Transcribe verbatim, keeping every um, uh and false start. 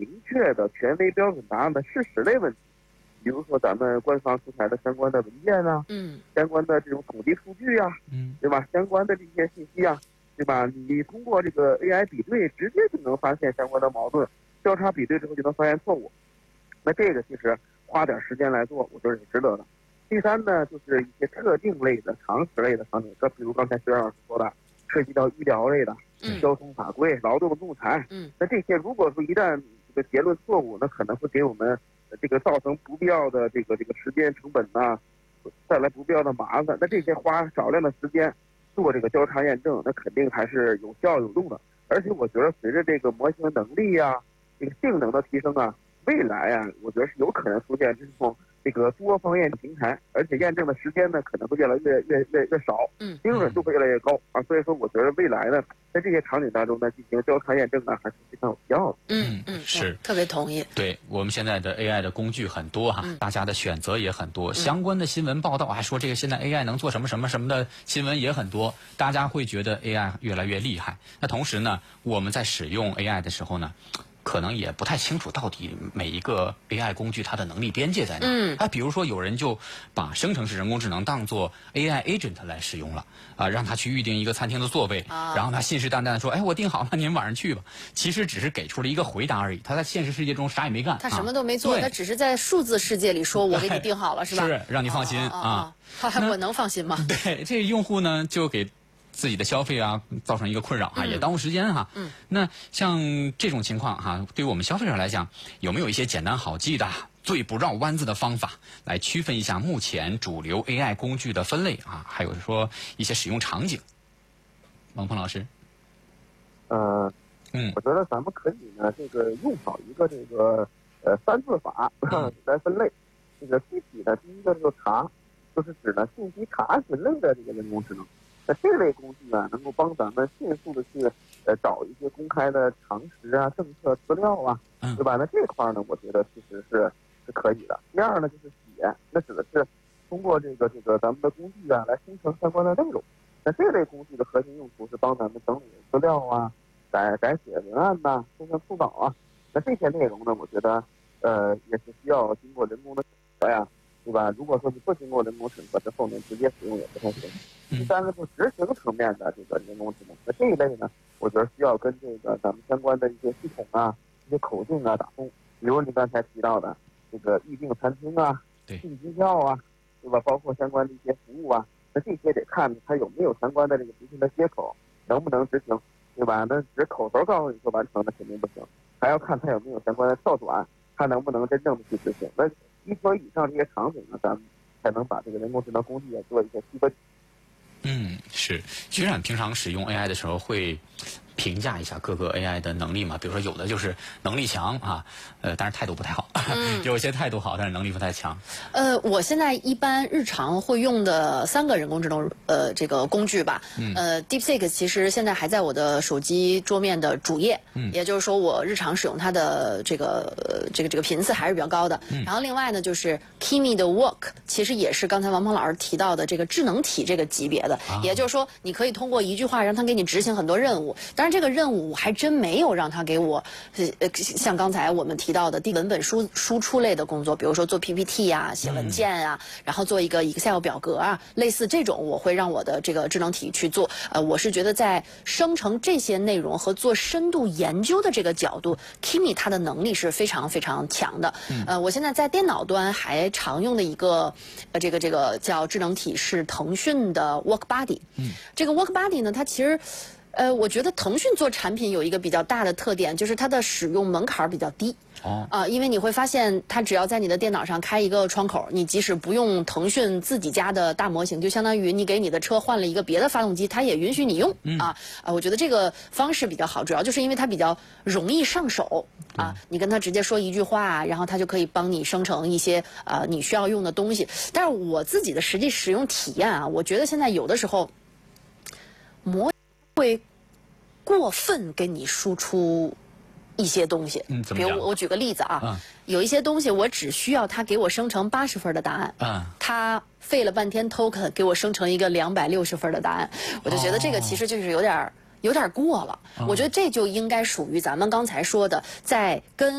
明确的权威标准答案的事实类问题，比如说咱们官方出台的相关的文件啊， 嗯， 相关的这种统计数据啊， 嗯， 对吧？相关的这些信息啊，对吧？你通过这个 A I 比对，直接就能发现相关的矛盾，交叉比对之后就能发现错误。那这个其实花点时间来做，我觉得是值得的。第三呢，就是一些特定类的、常识类的场景，这比如刚才薛老师说的，涉及到医疗类的、 嗯交通法规、劳动仲裁， 嗯， 那这些如果说一旦这个结论错误，那可能会给我们这个造成不必要的这个这个时间成本呐、带来不必要的麻烦。那这些花少量的时间做这个交叉验证，那肯定还是有效有用的。而且我觉得随着这个模型能力呀、这个性能的提升啊，未来啊，我觉得是有可能出现这种这个多方验证平台，而且验证的时间呢可能会越来越越越越少， 嗯， 精准度会越来越高啊。所以说，我觉得未来呢，在这些场景当中呢，进行交叉验证呢，还是非常有必要的。 嗯嗯， 是特别同意。 对，我们现在的 A I 的工具很多哈， 嗯大家的选择也很多，相关的新闻报道还说这个现在 A I 能做什么什么什么的新闻也很多，大家会觉得 A I 越来越厉害。那同时呢，我们在使用 A I 的时候呢，可能也不太清楚到底每一个 A I 工具它的能力边界在哪。 嗯， 啊，比如说有人就把生成式人工智能当做 A I agent 来使用了啊，让他去预定一个餐厅的座位， 啊、 然后他信誓旦旦的说，哎，我订好了，您晚上去吧。其实只是给出了一个回答而已，他在现实世界中啥也没干， 他什么都没做， 啊、 他只是在数字世界里说，我给你定好了，是吧？ 是让你放心啊。 啊啊啊我能放心吗？ 对，这用户呢就给自己的消费啊造成一个困扰哈、啊，也耽误时间哈、啊。 嗯。 那像这种情况哈、啊，对于我们消费者来讲，有没有一些简单好记的、最不绕弯子的方法来区分一下目前主流 A I 工具的分类啊？还有说一些使用场景。王鹏老师。 呃， 嗯， 我觉得咱们可以呢，这个用好一个这个呃三字法来分类。这个具体呢，第一个就是查，就是指呢信息查询类的这个人工智能。那这类工具呢，能够帮咱们迅速的去呃找一些公开的常识啊、政策资料啊，对吧？那这块呢，我觉得其实是是可以的。第二呢，就是写，那指的是通过这个这个咱们的工具啊来生成相关的内容。那这类工具的核心用途是帮咱们整理资料啊、改改写文案呐、啊、生成副稿啊。那这些内容呢，我觉得呃也是需要经过人工的审核呀，对吧？如果说你不经过人工审核之后呢，直接使用也不太行。第三个是执行层面的这个人工智能，那这一类呢，我觉得需要跟这个咱们相关的一些系统啊、一些口径啊打通。比如你刚才提到的这个预订餐厅啊、订机票啊，对吧？包括相关的一些服务啊，那这些得看它有没有相关的这个执行的接口，能不能执行，对吧？那只口头告诉你说完成，那肯定不行，还要看它有没有相关的跳转，它能不能真正的去执行。那一说以上这些场景呢，咱们才能把这个人工智能工具也做一些区分。 嗯，是。居然平常使用 A I 的时候会评价一下各个 A I 的能力嘛？比如说有的就是能力强啊，呃，但是态度不太好；嗯、有一些态度好，但是能力不太强。 呃，我现在一般日常会用的三个人工智能呃这个工具吧，嗯、呃 ，DeepSeek 其实现在还在我的手机桌面的主页，嗯，也就是说我日常使用它的这个、呃、这个这个频次还是比较高的。嗯、然后另外呢，就是 Kimi 的 Work， 其实也是刚才王鹏老师提到的这个智能体这个级别的，啊、也就是说你可以通过一句话让它给你执行很多任务。当然，这个任务还真没有让它给我，呃，像刚才我们提到的低文本输输出类的工作，比如说做 P P T 啊、写文件啊，嗯、然后做一个 Excel 表格啊，类似这种，我会让我的这个智能体去做。呃，我是觉得在生成这些内容和做深度研究的这个角度 ，Kimi 它的能力是非常非常强的。嗯、呃，我现在在电脑端还常用的一个，呃，这个这个叫智能体是腾讯的 WorkBuddy。嗯，这个 WorkBuddy 呢，它其实。呃，我觉得腾讯做产品有一个比较大的特点，就是它的使用门槛比较低。哦。啊、呃，因为你会发现，它只要在你的电脑上开一个窗口，你即使不用腾讯自己家的大模型，就相当于你给你的车换了一个别的发动机，它也允许你用。嗯、啊。啊，我觉得这个方式比较好，主要就是因为它比较容易上手。啊，你跟它直接说一句话，然后它就可以帮你生成一些啊、呃、你需要用的东西。但是我自己的实际使用体验啊，我觉得现在有的时候模会过分给你输出一些东西， 嗯， 比如我我举个例子啊，嗯、有一些东西我只需要它给我生成八十分的答案，嗯，它费了半天 token 给我生成一个两百六十分的答案，我就觉得这个其实就是有点有点过了，哦、我觉得这就应该属于咱们刚才说的，在跟